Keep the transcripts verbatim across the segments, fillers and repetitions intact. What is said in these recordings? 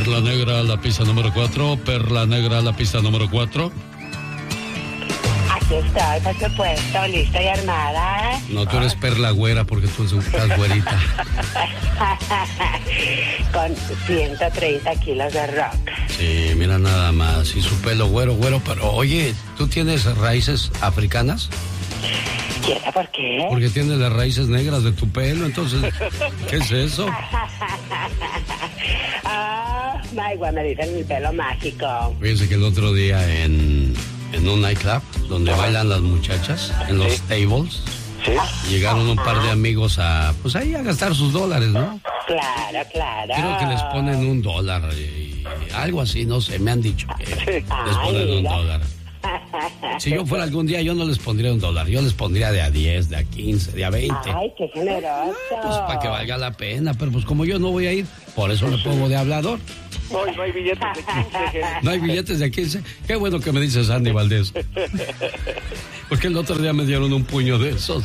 Perla Negra, la pista número cuatro. Perla Negra, la pista número cuatro. Aquí estoy, por supuesto, lista y armada. ¿Eh? No, tú eres Perla Güera porque tú estás güerita. Con ciento treinta kilos de rock. Sí, mira nada más. Y su pelo güero, güero. Pero oye, ¿tú tienes raíces africanas? ¿Quiera por qué? Porque tienes las raíces negras de tu pelo, entonces, ¿qué es eso? Ah, Maigua, me dicen mi pelo mágico. Fíjense que el otro día en, en un nightclub donde bailan las muchachas, en los tables, Sí. llegaron un par de amigos a, pues ahí a gastar sus dólares, ¿no? Claro, claro. Creo que les ponen un dólar y, y algo así, no sé, me han dicho que les ponen un dólar. Si yo fuera algún día, yo no les pondría un dólar, yo les pondría de a diez, de a quince, de a veinte. Ay, qué generoso. Pues para que valga la pena, pero pues como yo no voy a ir, por eso le pongo de hablador. No, no hay billetes de quince. No hay billetes de quince. Qué bueno que me dices, Andy Valdés. Porque el otro día me dieron un puño de esos.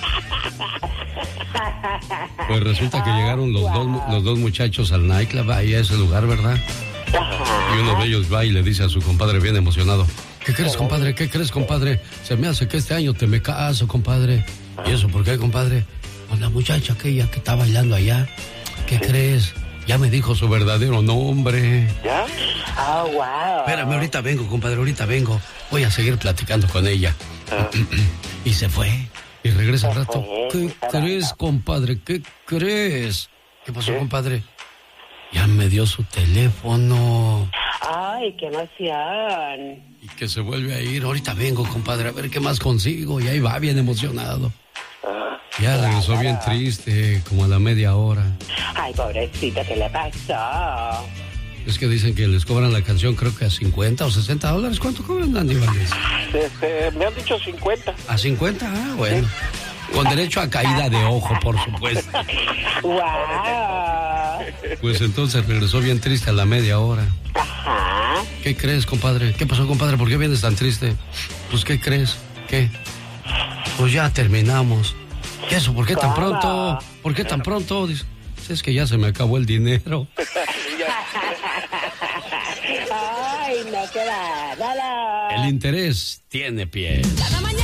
Pues resulta que llegaron los dos, los dos muchachos al nightclub, ahí a ese lugar, ¿verdad? Y uno de ellos va y le dice a su compadre bien emocionado: ¿qué crees, compadre? ¿Qué crees, compadre? Se me hace que este año te me caso, compadre. ¿Y eso por qué, compadre? Con la muchacha aquella que está bailando allá. ¿Qué crees? Ya me dijo su verdadero nombre. ¿Ya? Oh, wow. Espérame, ahorita vengo, compadre, ahorita vengo. Voy a seguir platicando con ella. Ah. Y se fue. Y regresa al rato. ¿Qué crees, compadre? ¿Qué crees? ¿Qué pasó, ¿Qué? compadre? Ya me dio su teléfono. Ay, qué emoción. Y que se vuelve a ir. Ahorita vengo, compadre, a ver qué más consigo. Y ahí va, bien emocionado. Ah. Ya regresó bien triste, como a la media hora. Ay, pobrecito, ¿qué le pasó? Es que dicen que les cobran la canción, creo que a cincuenta o sesenta dólares. ¿Cuánto cobran, Andy Valdés? Este, me han dicho cincuenta. ¿A cincuenta? Ah, bueno. Con derecho a caída de ojo, por supuesto. Wow. Pues entonces regresó bien triste a la media hora. Ajá. ¿Qué crees, compadre? ¿Qué pasó, compadre? ¿Por qué vienes tan triste? Pues, ¿qué crees? ¿Qué? Pues ya terminamos. ¿Y eso? ¿Por qué tan ¿Cómo? pronto? ¿Por qué tan pronto? Dice, es que ya se me acabó el dinero. Ay, no queda nada. El interés tiene pies. Cada mañana